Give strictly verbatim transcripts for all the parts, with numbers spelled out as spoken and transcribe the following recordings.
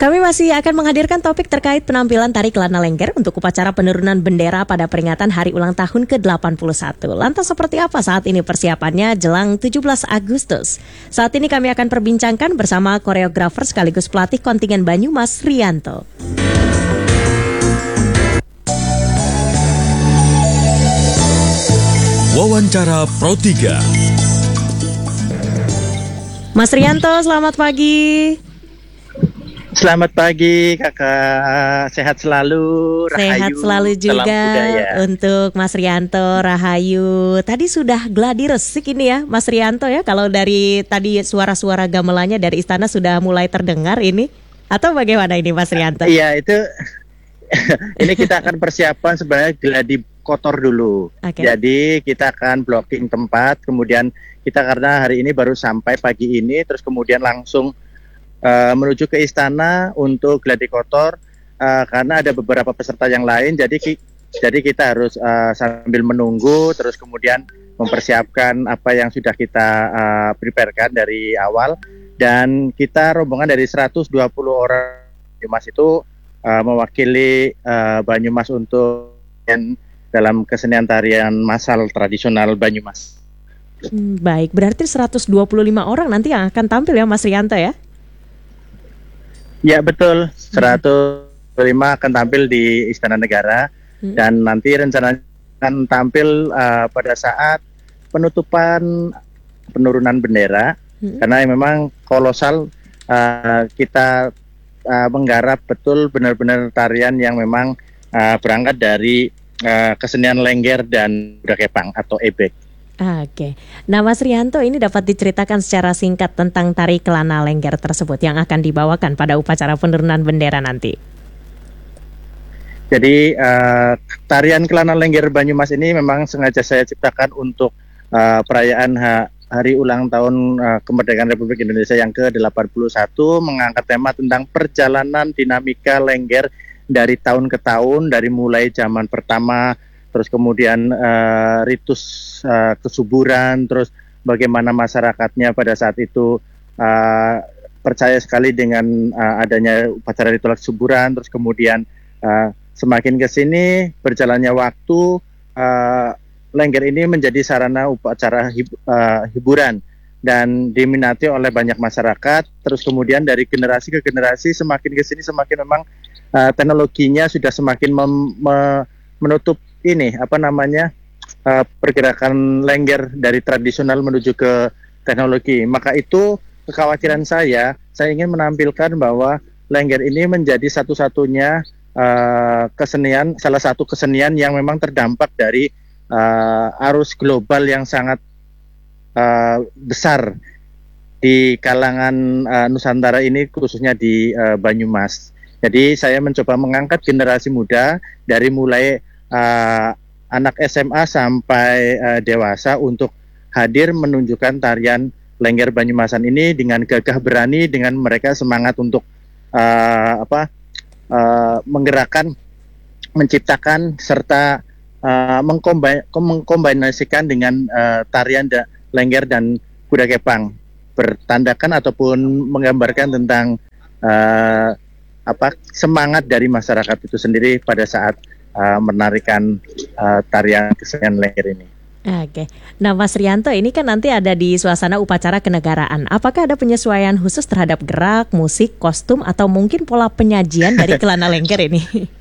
Kami masih akan menghadirkan topik terkait penampilan tari Kelana Lengger untuk upacara penurunan bendera pada peringatan hari ulang tahun ke delapan puluh satu. Lantas seperti apa saat ini persiapannya jelang tujuh belas Agustus? Saat ini kami akan perbincangkan bersama koreografer sekaligus pelatih kontingen Banyumas, Rianto. Wawancara Pro tiga. Mas Rianto, selamat pagi. Selamat pagi kakak, sehat selalu, Rahayu. Sehat selalu juga untuk Mas Rianto, Rahayu. Tadi sudah gladi resik ini ya Mas Rianto ya, kalau dari tadi suara-suara gamelannya dari istana sudah mulai terdengar ini. Atau bagaimana ini Mas Rianto? Iya itu, ini kita akan persiapan sebenarnya gladi kotor dulu. Okay. Jadi kita akan blocking tempat, kemudian kita karena hari ini baru sampai pagi ini, terus kemudian langsung Uh, menuju ke istana untuk gladi kotor uh, karena ada beberapa peserta yang lain, jadi ki- jadi kita harus uh, sambil menunggu terus kemudian mempersiapkan apa yang sudah kita uh, preparekan dari awal, dan kita rombongan dari seratus dua puluh orang Banyumas itu uh, mewakili uh, Banyumas untuk dalam kesenian tarian massal tradisional Banyumas. Hmm, baik, berarti seratus dua puluh lima orang nanti yang akan tampil ya Mas Rianto ya? Ya betul, seratus lima akan tampil di Istana Negara, hmm. dan nanti rencananya akan tampil uh, pada saat penutupan penurunan bendera, hmm. karena memang kolosal, uh, kita uh, menggarap betul benar-benar tarian yang memang uh, berangkat dari uh, kesenian Lengger dan Kuda Kepang atau ebek. Oke, nah Mas Rianto, ini dapat diceritakan secara singkat tentang tari Kelana Lengger tersebut yang akan dibawakan pada upacara penurunan bendera nanti. Jadi uh, tarian Kelana Lengger Banyumas ini memang sengaja saya ciptakan untuk uh, perayaan ha- hari ulang tahun uh, kemerdekaan Republik Indonesia yang ke delapan puluh satu, mengangkat tema tentang perjalanan dinamika Lengger dari tahun ke tahun, dari mulai zaman pertama, terus kemudian uh, ritus uh, kesuburan, terus bagaimana masyarakatnya pada saat itu uh, percaya sekali dengan uh, adanya upacara ritual kesuburan, terus kemudian uh, semakin ke sini berjalannya waktu, uh, Lengger ini menjadi sarana upacara hib- uh, hiburan dan diminati oleh banyak masyarakat, terus kemudian dari generasi ke generasi semakin ke sini semakin memang uh, teknologinya sudah semakin mem- me- menutup ini apa namanya uh, pergerakan Lengger dari tradisional menuju ke teknologi. Maka itu kekhawatiran saya, saya ingin menampilkan bahwa Lengger ini menjadi satu-satunya uh, kesenian, salah satu kesenian yang memang terdampak dari uh, arus global yang sangat uh, besar di kalangan uh, Nusantara ini, khususnya di uh, Banyumas. Jadi saya mencoba mengangkat generasi muda dari mulai Uh, anak S M A sampai uh, dewasa untuk hadir menunjukkan tarian Lengger Banyumasan ini dengan gagah berani, dengan mereka semangat untuk uh, apa uh, menggerakkan, menciptakan serta uh, mengkombi- mengkombinasikan dengan uh, tarian da- Lengger dan Kuda Kepang, bertandakan ataupun menggambarkan tentang uh, apa semangat dari masyarakat itu sendiri pada saat Uh, menarikan uh, tarian kesenian Lengger ini. Oke, nah Mas Rianto, ini kan nanti ada di suasana upacara kenegaraan. Apakah ada penyesuaian khusus terhadap gerak, musik, kostum, atau mungkin pola penyajian dari Kelana Lengger ini?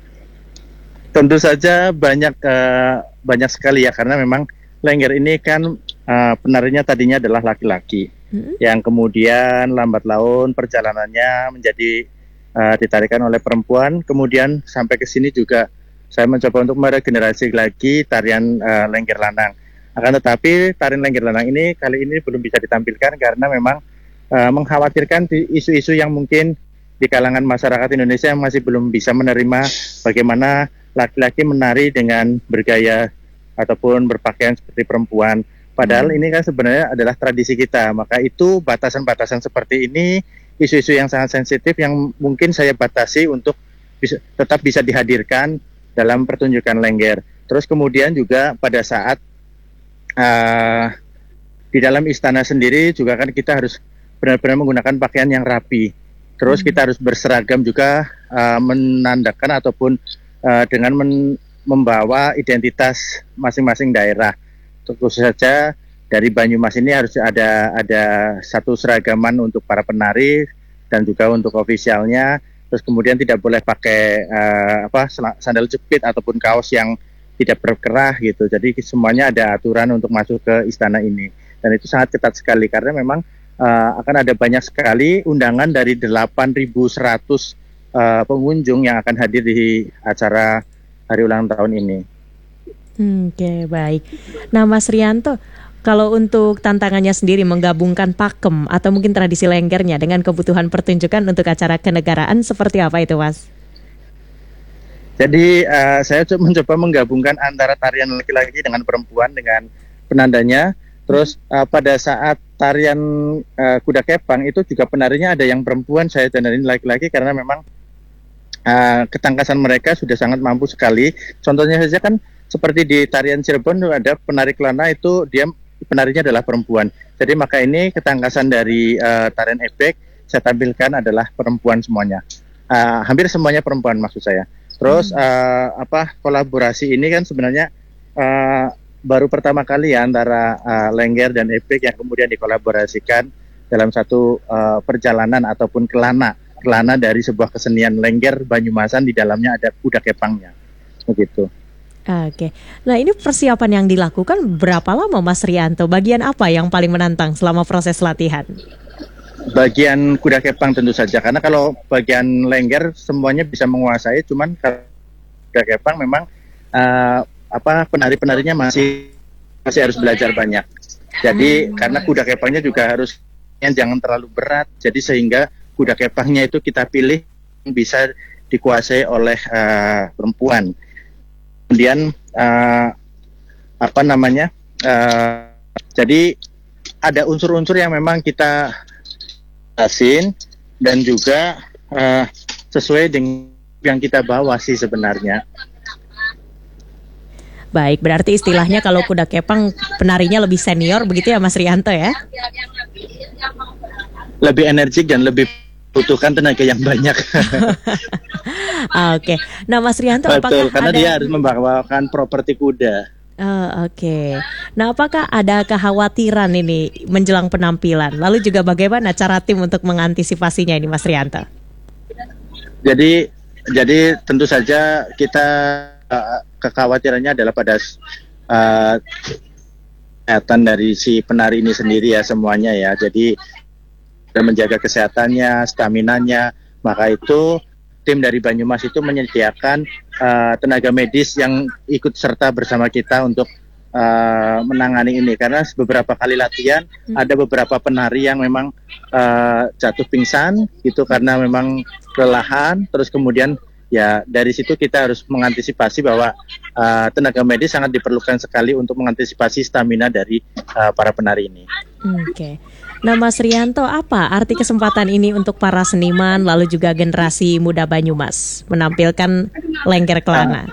Tentu saja banyak uh, banyak sekali ya, karena memang Lengger ini kan uh, penarinya tadinya adalah laki-laki, hmm? yang kemudian lambat laun perjalanannya menjadi uh, ditarikan oleh perempuan, kemudian sampai ke sini juga saya mencoba untuk meregenerasi lagi tarian uh, Lengger Lanang. Akan tetapi tarian Lengger Lanang ini kali ini belum bisa ditampilkan karena memang uh, mengkhawatirkan isu-isu yang mungkin di kalangan masyarakat Indonesia yang masih belum bisa menerima bagaimana laki-laki menari dengan bergaya ataupun berpakaian seperti perempuan. Padahal hmm. ini kan sebenarnya adalah tradisi kita. Maka itu batasan-batasan seperti ini, isu-isu yang sangat sensitif yang mungkin saya batasi untuk bisa, tetap bisa dihadirkan dalam pertunjukan Lengger. Terus kemudian juga pada saat uh, di dalam istana sendiri juga kan kita harus benar-benar menggunakan pakaian yang rapi. Terus kita harus berseragam juga uh, menandakan ataupun uh, dengan men- membawa identitas masing-masing daerah. Tentu saja dari Banyumas ini harus ada ada satu seragaman untuk para penari dan juga untuk ofisialnya. Terus kemudian tidak boleh pakai uh, apa sandal jepit ataupun kaos yang tidak berkerah gitu. Jadi semuanya ada aturan untuk masuk ke istana ini. Dan itu sangat ketat sekali karena memang uh, akan ada banyak sekali undangan dari delapan ribu seratus uh, pengunjung yang akan hadir di acara hari ulang tahun ini. Hmm, Oke, okay, baik. Nah, Mas Rianto, kalau untuk tantangannya sendiri menggabungkan pakem atau mungkin tradisi lenggernya dengan kebutuhan pertunjukan untuk acara kenegaraan seperti apa itu, Mas? Jadi uh, saya mencoba menggabungkan antara tarian laki-laki dengan perempuan dengan penandanya. Terus uh, pada saat tarian uh, kuda kepang itu juga penarinya ada yang perempuan, saya dandanin laki-laki karena memang uh, ketangkasan mereka sudah sangat mampu sekali. Contohnya saja kan seperti di tarian Cirebon ada penari kelana itu dia penarinya adalah perempuan. Jadi maka ini ketangkasan dari uh, tarian ebek saya tampilkan adalah perempuan semuanya. Uh, hampir semuanya perempuan maksud saya. Terus uh, apa kolaborasi ini kan sebenarnya uh, baru pertama kali ya antara uh, lengger dan ebek yang kemudian dikolaborasikan dalam satu uh, perjalanan ataupun kelana kelana dari sebuah kesenian lengger Banyumasan, di dalamnya ada kuda kepangnya begitu. Oke, nah ini persiapan yang dilakukan berapa lama, Mas Rianto? Bagian apa yang paling menantang selama proses latihan? Bagian kuda kepang tentu saja, karena kalau bagian lengger semuanya bisa menguasai, cuman kuda kepang memang uh, apa penari-penarinya masih masih harus belajar banyak. Jadi hmm. karena kuda kepangnya juga harus yang jangan terlalu berat, jadi sehingga kuda kepangnya itu kita pilih bisa dikuasai oleh uh, perempuan. Kemudian uh, apa namanya? Uh, jadi ada unsur-unsur yang memang kita asin dan juga uh, sesuai dengan yang kita bawa sih sebenarnya. Baik, berarti istilahnya kalau kuda kepang penarinya lebih senior begitu ya, Mas Rianto ya? Lebih energik dan lebih butuhkan tenaga yang banyak. Oke, nah Mas Rianto, betul, apakah karena ada... dia harus membawakan properti kuda. Uh, Oke, okay. Nah apakah ada kekhawatiran ini menjelang penampilan? Lalu juga bagaimana cara tim untuk mengantisipasinya ini, Mas Rianto? Jadi, jadi tentu saja kita uh, kekhawatirannya adalah pada uh, kesehatan dari si penari ini sendiri ya semuanya ya. Jadi menjaga kesehatannya, staminanya, maka itu tim dari Banyumas itu menyediakan uh, tenaga medis yang ikut serta bersama kita untuk uh, menangani ini. Karena beberapa kali latihan hmm. ada beberapa penari yang memang uh, jatuh pingsan gitu karena memang kelelahan. Terus kemudian ya dari situ kita harus mengantisipasi bahwa uh, tenaga medis sangat diperlukan sekali untuk mengantisipasi stamina dari uh, para penari ini. Oke. Okay. Nah, Mas Rianto, apa arti kesempatan ini untuk para seniman lalu juga generasi muda Banyumas menampilkan lengger kelana?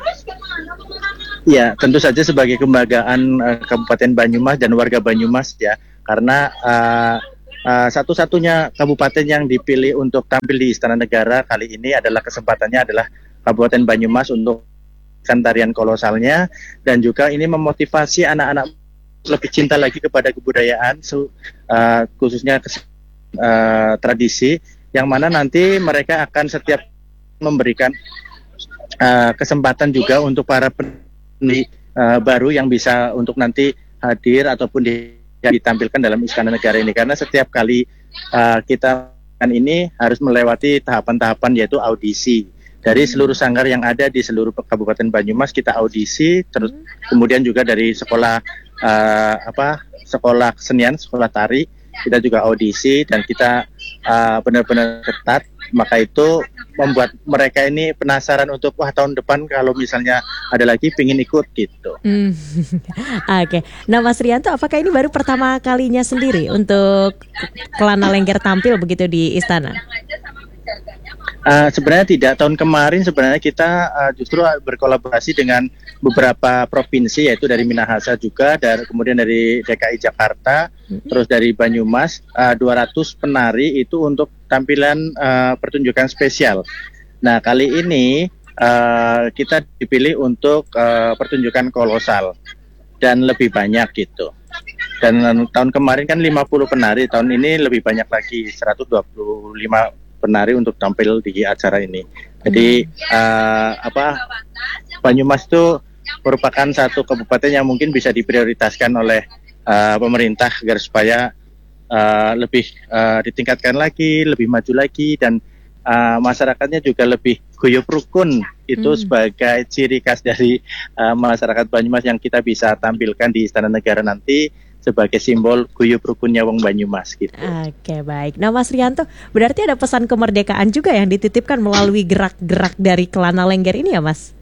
Ya, tentu saja sebagai kebanggaan uh, Kabupaten Banyumas dan warga Banyumas ya, karena uh, uh, satu-satunya kabupaten yang dipilih untuk tampil di Istana Negara kali ini adalah kesempatannya adalah Kabupaten Banyumas untuk tarian kolosalnya, dan juga ini memotivasi anak-anak lebih cinta lagi kepada kebudayaan, so, uh, khususnya uh, tradisi, yang mana nanti mereka akan setiap memberikan uh, kesempatan juga untuk para penari uh, baru yang bisa untuk nanti hadir ataupun di, ditampilkan dalam Istana Negara ini, karena setiap kali uh, kita kan ini harus melewati tahapan-tahapan yaitu audisi. Dari seluruh sanggar yang ada di seluruh Kabupaten Banyumas kita audisi, terus kemudian juga dari sekolah uh, apa sekolah kesenian, sekolah tari kita juga audisi, dan kita uh, benar-benar ketat. Maka itu membuat mereka ini penasaran untuk wah tahun depan kalau misalnya ada lagi pingin ikut gitu. Hmm. Oke, okay. Nah Mas Rianto, apakah ini baru pertama kalinya sendiri untuk kelana lengger tampil begitu di istana? Uh, sebenarnya tidak. Tahun kemarin sebenarnya kita uh, justru berkolaborasi dengan beberapa provinsi, yaitu dari Minahasa juga, dari kemudian dari D K I Jakarta, mm-hmm. terus dari Banyumas, uh, dua ratus penari itu untuk tampilan uh, pertunjukan spesial. Nah, kali ini uh, kita dipilih untuk uh, pertunjukan kolosal dan lebih banyak gitu. Dan uh, tahun kemarin kan lima puluh penari, tahun ini lebih banyak lagi, seratus dua puluh lima penari untuk tampil di acara ini. Jadi uh, apa Banyumas itu merupakan satu kabupaten yang mungkin bisa diprioritaskan oleh uh, pemerintah agar supaya uh, lebih uh, ditingkatkan lagi, lebih maju lagi, dan uh, masyarakatnya juga lebih guyup rukun. Itu hmm. sebagai ciri khas dari uh, masyarakat Banyumas yang kita bisa tampilkan di Istana Negara nanti sebagai simbol guyup rukunnya wong Banyumas gitu. Oke, baik. Nah, Mas Rianto, berarti ada pesan kemerdekaan juga yang dititipkan melalui gerak-gerak dari Kelana Lengger ini ya, Mas?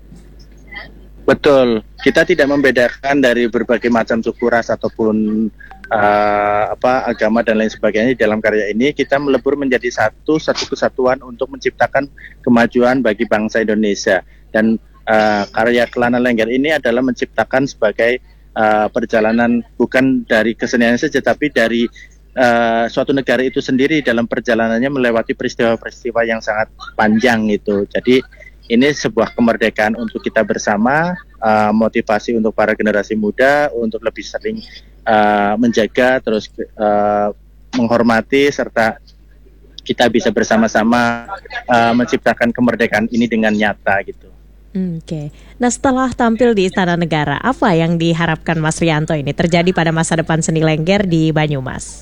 Betul. Kita tidak membedakan dari berbagai macam suku ras ataupun uh, apa agama dan lain sebagainya di dalam karya ini. Kita melebur menjadi satu satu kesatuan untuk menciptakan kemajuan bagi bangsa Indonesia. Dan uh, karya Kelana Lengger ini adalah menciptakan sebagai Uh, perjalanan bukan dari kesenian saja, tapi dari uh, suatu negara itu sendiri dalam perjalanannya melewati peristiwa-peristiwa yang sangat panjang itu. Jadi ini sebuah kemerdekaan untuk kita bersama, uh, motivasi untuk para generasi muda untuk lebih sering uh, menjaga, terus uh, menghormati, serta kita bisa bersama-sama uh, menciptakan kemerdekaan ini dengan nyata gitu. Oke, okay. Nah setelah tampil di Istana Negara, apa yang diharapkan Mas Rianto ini terjadi pada masa depan seni Lengger di Banyumas?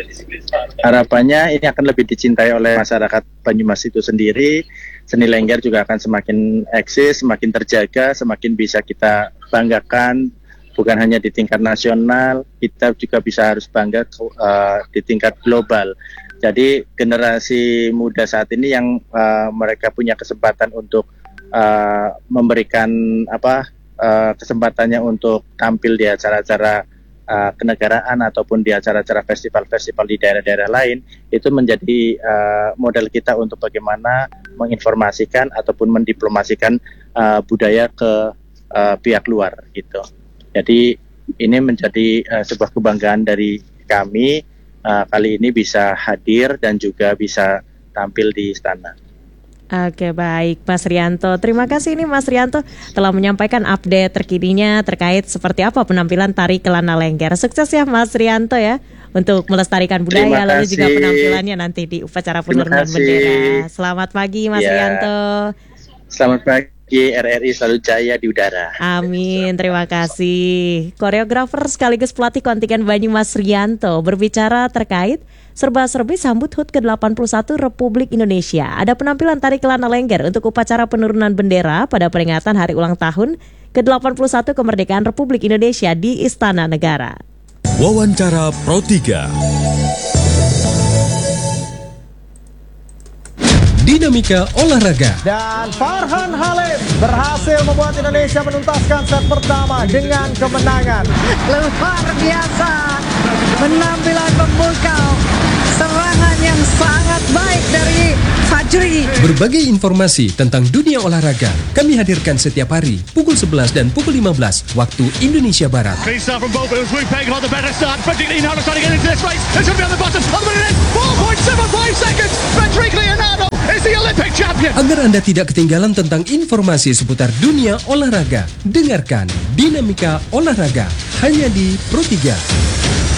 Harapannya ini akan lebih dicintai oleh masyarakat Banyumas itu sendiri. Seni Lengger juga akan semakin eksis, semakin terjaga, semakin bisa kita banggakan. Bukan hanya di tingkat nasional, kita juga bisa harus bangga uh, di tingkat global. Jadi generasi muda saat ini yang uh, mereka punya kesempatan untuk Uh, memberikan apa uh, kesempatannya untuk tampil di acara-acara uh, kenegaraan ataupun di acara-acara festival-festival di daerah-daerah lain, itu menjadi uh, modal kita untuk bagaimana menginformasikan ataupun mendiplomasikan uh, budaya ke uh, pihak luar gitu. Jadi ini menjadi uh, sebuah kebanggaan dari kami uh, kali ini bisa hadir dan juga bisa tampil di istana. Oke, baik Mas Rianto. Terima kasih nih Mas Rianto telah menyampaikan update terkininya terkait seperti apa penampilan tari Kelana Lengger. Sukses ya Mas Rianto ya untuk melestarikan budaya lalu juga penampilannya nanti di upacara penurunan bendera. Selamat pagi Mas ya. Rianto. Selamat pagi, R R I selalu jaya di udara. Amin, terima kasih. Koreografer sekaligus pelatih kontingen Banyumas Rianto berbicara terkait serba-serbi sambut H U T ke delapan puluh satu Republik Indonesia. Ada penampilan tari Kelana Lengger untuk upacara penurunan bendera pada peringatan hari ulang tahun ke delapan puluh satu kemerdekaan Republik Indonesia di Istana Negara. Wawancara Pro tiga. Dinamika olahraga. Dan Farhan Halim berhasil membuat Indonesia menuntaskan set pertama dengan kemenangan. Luar biasa penampilan pembuka, serangan yang sangat baik dari Fajri. Berbagai informasi tentang dunia olahraga kami hadirkan setiap hari pukul sebelas dan pukul lima belas waktu Indonesia Barat. Agar Anda tidak ketinggalan tentang informasi seputar dunia olahraga, dengarkan Dinamika Olahraga hanya di Pro tiga.